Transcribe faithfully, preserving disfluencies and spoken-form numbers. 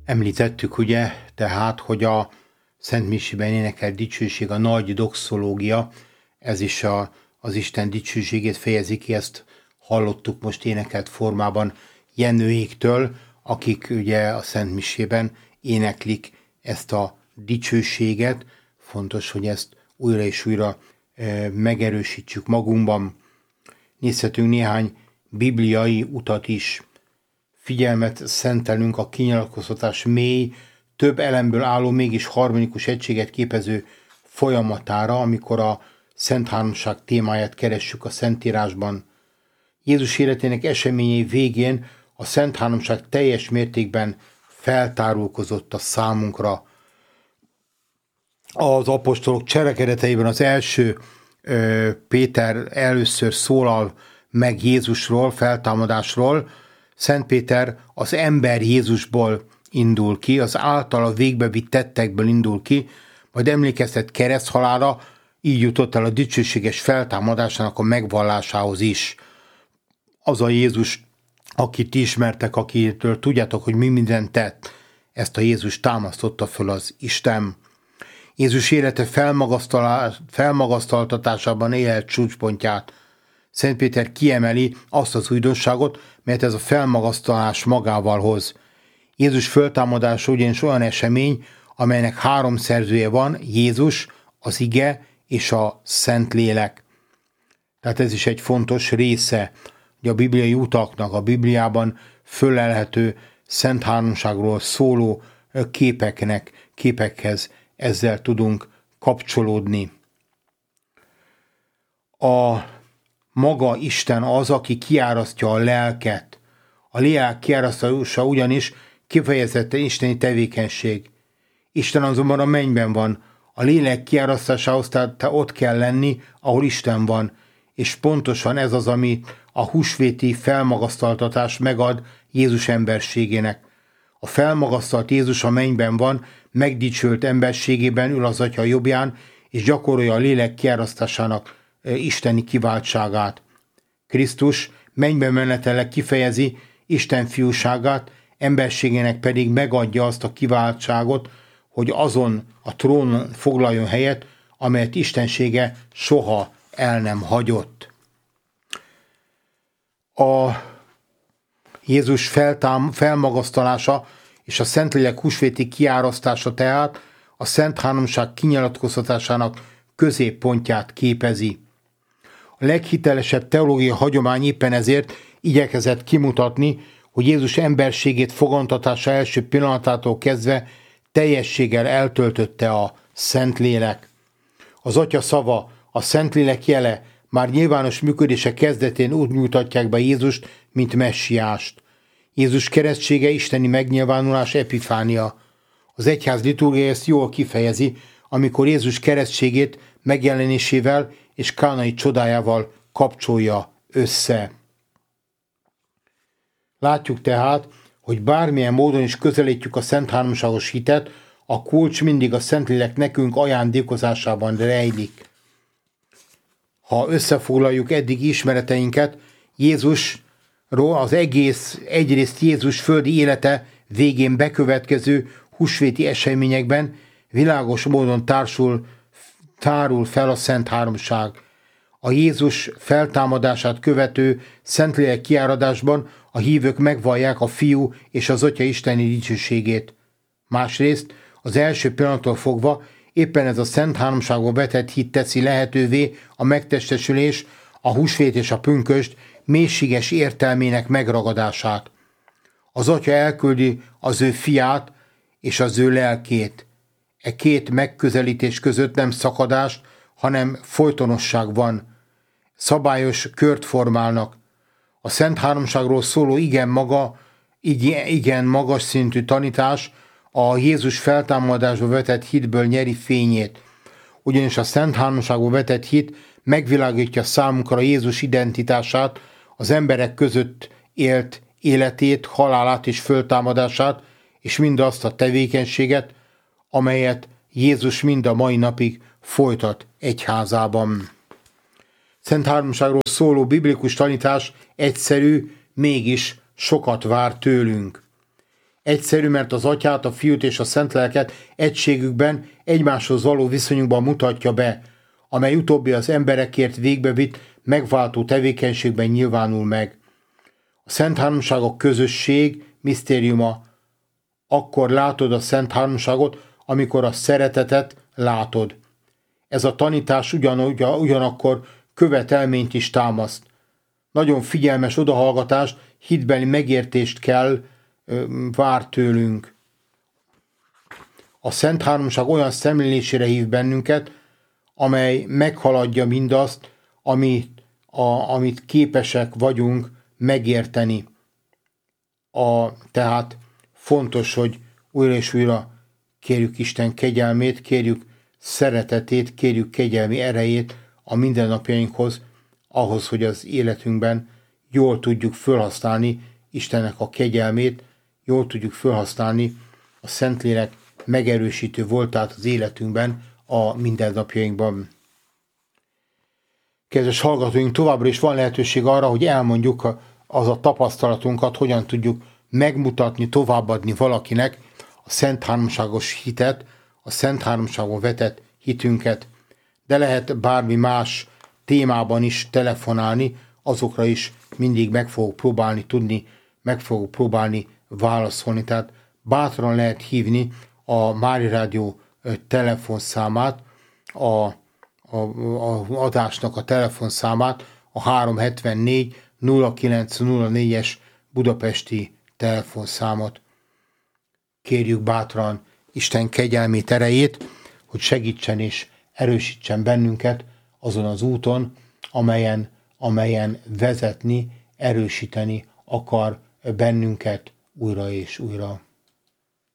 Említettük ugye, tehát, hogy a Szent Misében énekelt dicsőség, a nagy doxológia, ez is a, az Isten dicsőségét fejezi ki, ezt hallottuk most énekelt formában Jenőéktől, akik ugye a Szent Misében éneklik ezt a dicsőséget. Fontos, hogy ezt újra és újra e, megerősítsük magunkban. Nézhetünk néhány bibliai utat is. Figyelmet szentelünk a kinyilatkoztatás mély, több elemből álló, mégis harmonikus egységet képező folyamatára, amikor a Szent Háromság témáját keressük a Szentírásban. Jézus életének eseményei végén a Szent Háromság teljes mértékben feltárulkozott a számunkra. Az apostolok cselekedeteiben az első Péter először szólal meg Jézusról, feltámadásról. Szent Péter az ember Jézusból indul ki, az általa végbevitt tettekből indul ki, majd emlékeztet kereszthalálra, így jutott el a dicsőséges feltámadásának a megvallásához is. Az a Jézus, akit ismertek, akitől tudjátok, hogy mi mindent tett, ezt a Jézus támasztotta föl az Isten. Jézus élete felmagasztaltatásában élt csúcspontját. Szent Péter kiemeli azt az újdonságot, mert ez a felmagasztalás magával hoz. Jézus föltámadása ugyanis olyan esemény, amelynek három szerzője van, Jézus, az Ige és a Szentlélek. Tehát ez is egy fontos része, hogy a bibliai utaknak, a Bibliában fölelhető Szent Háromságról szóló képeknek, képekhez ezzel tudunk kapcsolódni. A maga Isten az, aki kiárasztja a lelket. A lélek kiárasztása ugyanis kifejezetten isteni tevékenység. Isten azonban a mennyben van. A lélek kiárasztásához tehát te ott kell lenni, ahol Isten van. És pontosan ez az, ami a húsvéti felmagasztaltatás megad Jézus emberségének. A felmagasztalt Jézus a mennyben van, megdicsőlt emberségében ül az Atya jobbján, és gyakorolja a lélek kiárasztásának isteni kiváltságát. Krisztus mennybe menetele kifejezi Isten fiúságát, emberségének pedig megadja azt a kiváltságot, hogy azon a trónon foglaljon helyet, amelyet istensége soha el nem hagyott. A Jézus feltám, felmagasztalása és a Szentlélek húsvéti kiárasztása tehát a Szent Háromság kinyilatkoztatásának középpontját képezi. A leghitelesebb teológiai hagyomány éppen ezért igyekezett kimutatni, hogy Jézus emberségét fogantatása első pillanatától kezdve teljességgel eltöltötte a Szentlélek. Az Atya szava, a Szentlélek jele már nyilvános működése kezdetén úgy mutatják be Jézust, mint messiást. Jézus keresztsége isteni megnyilvánulás epifánia. Az egyház liturgia ezt jól kifejezi, amikor Jézus keresztségét megjelenésével és kánai csodájával kapcsolja össze. Látjuk tehát, hogy bármilyen módon is közelítjük a Szent Háromságos hitet, a kulcs mindig a Szentlélek nekünk ajándékozásában rejlik. Ha összefoglaljuk eddig ismereteinket, Jézusról az egész, egyrészt Jézus földi élete végén bekövetkező húsvéti eseményekben világos módon társul, tárul fel a Szent Háromság. A Jézus feltámadását követő Szentlélek kiáradásban a hívők megvallják a Fiú és az Atya isteni dicsőségét. Másrészt az első pillanattól fogva éppen ez a Szent Háromságba vetett hit teszi lehetővé a megtestesülés, a húsvét és a pünkösd mélységes értelmének megragadását. Az Atya elküldi az ő fiát és az ő lelkét. E két megközelítés között nem szakadás, hanem folytonosság van. Szabályos kört formálnak. A Szent Háromságról szóló igen maga, igen magas szintű tanítás a Jézus feltámadásba vetett hitből nyeri fényét. Ugyanis a Szent Háromságba vetett hit megvilágítja számunkra Jézus identitását, az emberek között élt életét, halálát és föltámadását, és mindazt a tevékenységet, amelyet Jézus mind a mai napig folytat egyházában. Szent Háromságról szóló biblikus tanítás egyszerű, mégis sokat vár tőlünk. Egyszerű, mert az Atyát, a Fiút és a Szentlelket egységükben, egymáshoz való viszonyunkban mutatja be, amely utóbbi az emberekért végbevitt, megváltó tevékenységben nyilvánul meg. A Szent Háromságok közösség misztériuma. Akkor látod a Szent Háromságot, amikor a szeretetet látod. Ez a tanítás ugyanúgy, ugyanakkor követelményt is támaszt. Nagyon figyelmes odahallgatást, hitbeli megértést kell ö, vár tőlünk. A Szent Háromság olyan szemlélésére hív bennünket, amely meghaladja mindazt, amit, a, amit képesek vagyunk megérteni. A, tehát fontos, hogy újra és újra kérjük Isten kegyelmét, kérjük szeretetét, kérjük kegyelmi erejét a mindennapjainkhoz, ahhoz, hogy az életünkben jól tudjuk felhasználni Istennek a kegyelmét, jól tudjuk felhasználni a Szentlélek megerősítő voltát az életünkben, a mindennapjainkban. Kedves hallgatóink, továbbra is van lehetőség arra, hogy elmondjuk az a tapasztalatunkat, hogyan tudjuk megmutatni, továbbadni valakinek a Szent Háromságos hitet, a Szent Háromságon vetett hitünket, de lehet bármi más témában is telefonálni, azokra is mindig meg fogok próbálni tudni, meg fogok próbálni válaszolni. Tehát bátran lehet hívni a Mária Rádió telefonszámát, a, a, a adásnak a telefonszámát, a három hetvennégy nulla kilenc nulla négyes budapesti telefonszámot. Kérjük bátran Isten kegyelmét, erejét, hogy segítsen és erősítsen bennünket azon az úton, amelyen, amelyen vezetni, erősíteni akar bennünket újra és újra.